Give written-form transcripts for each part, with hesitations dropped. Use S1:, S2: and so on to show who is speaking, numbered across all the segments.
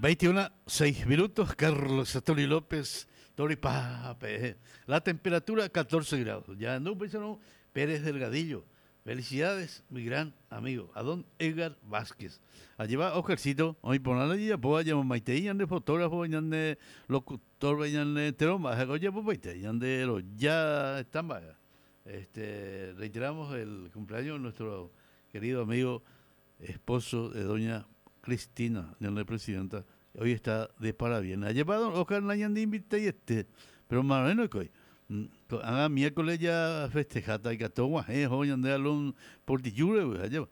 S1: 21, 6 minutos, Carlos Antonio López, Toripape. La temperatura 14 grados. Ya no, pues no, Pérez Delgadillo. Felicidades, mi gran amigo, a don Edgar Vázquez. Allí va Oscarcito, hoy por la día, pues allá Maite, y ande fotógrafo, y ande locutor, y ande teroma, oye, pues Maite, y ande ya están, vaya. Reiteramos el cumpleaños de nuestro querido amigo, esposo de doña Cristina, la presidenta, hoy está de parabienes. Ha llevado Oscar Nayan de invita y pero más o menos que hoy. Haga miércoles ya festejata y cató hoy ande algún portillo, allá.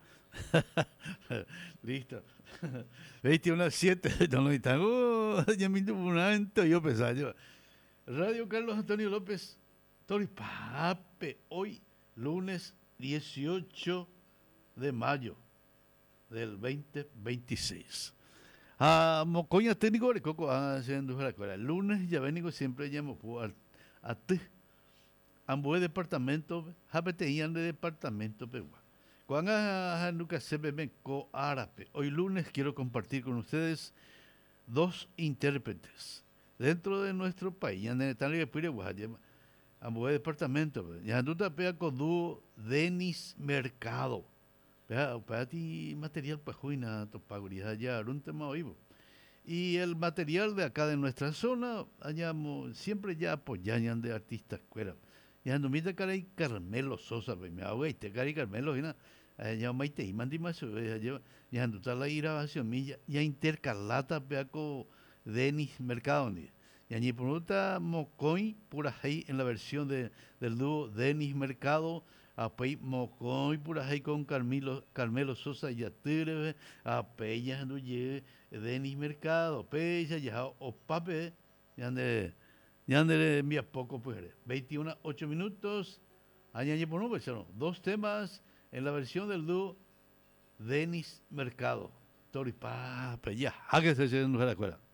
S1: Listo. 21:07, no lo están. Ya me tuvo un momento, yo pensaba, yo. Radio Carlos Antonio López, Toripape, hoy, lunes 18 de mayo del 2026. Mocoña técnico de coco haciendo la escuela. El lunes ya vengo siempre llamo a ti. Ambos departamento, habeteían de departamento pegua. Cuando nunca se ven co árabe. Hoy lunes quiero compartir con ustedes dos intérpretes dentro de nuestro país. Ya en tal que pide Guajayema. Ambos departamento. Ya tú te pega con dúo Denis Mercado. Para ti material para juina, topaguridad ya, un tema vivo. Y el material de acá de nuestra zona, allá siempre ya apoyan de artistas escuela. Ya no mira cara y Carmelo Sosa, me hago este cara y Carmelo, ya maite y mandi más, ya no está la grabación, ya intercalata peaco Denis Mercado, ya ni por otra Mocoy, pura ahí en la versión del dúo Denis Mercado. Apei Mocoy pura ahí con Carmelo Sosa y Atirebe, Apeya no lleve Denis Mercado, Peya ya o pape, ya le envía poco pues. 21, 8 minutos, añañe por no, dos temas en la versión del dúo Denis Mercado. Toripape, ya, hágase en la escuela.